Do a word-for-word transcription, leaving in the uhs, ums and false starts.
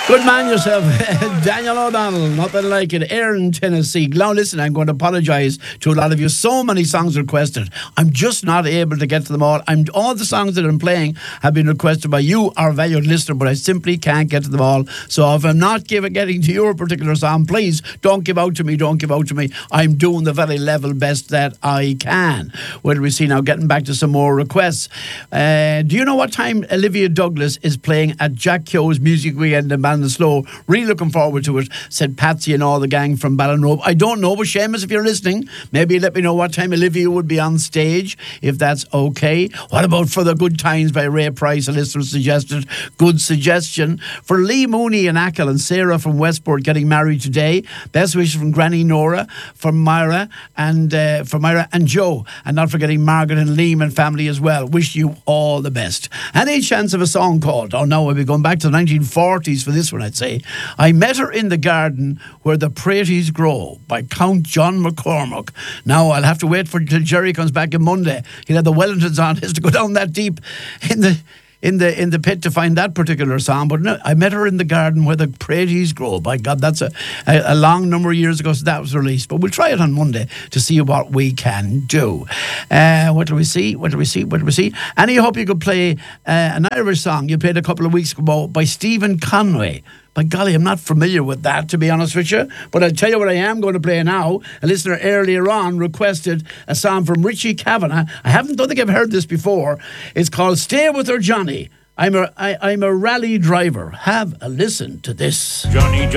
Good man yourself, Daniel O'Donnell, nothing like it, Aaron, Tennessee. Now listen, I'm going to apologise to a lot of you. So many songs requested. I'm just not able to get to them all. I'm All the songs that I'm playing have been requested by you, our valued listener, but I simply can't get to them all. So if I'm not give, getting to your particular song, please don't give out to me, don't give out to me. I'm doing the very level best that I can. What do we see now? Getting back to some more requests. Uh, do you know what time Olivia Douglas is playing at Jack Keogh's Music Weekend in Ballinasloe? Really looking forward to it, said Patsy and all the gang from Ballinrobe. I don't know, but Seamus, if you're listening, maybe let me know what time Olivia would be on stage, if that's okay. What about For the Good Times by Ray Price? A listener suggested. Good suggestion. For Lee Mooney and Ackle and Sarah from Westport getting married today. Best wishes from Granny Nora, from Myra and uh, from Myra and Joe, and not forgetting Margaret and Liam and family as well. Wish you all the best. Any chance of a song called? Oh no, we'll be going back to the nineteen forties for this one, I'd say. I Met Her in the Garden Where the Praties Grow by Count John McCormack. Now I'll have to wait for till Jerry comes back on Monday. He'll have the Wellingtons on. He has to go down that deep in the in the in the pit to find that particular song. But no, I Met Her in the Garden Where the Praties Grow. By God, that's a, a, a long number of years ago, so that was released. But we'll try it on Monday to see what we can do. Uh, what do we see? What do we see? What do we see? And I hope you could play uh, an Irish song you played a couple of weeks ago by Stephen Conway. By golly, I'm not familiar with that, to be honest with you. But I'll tell you what I am going to play now. A listener earlier on requested a song from Richie Kavanagh. I haven't, don't think I've heard this before. It's called Stay With Her, Johnny. I'm a, I, I'm a rally driver. Have a listen to this. Johnny, Johnny.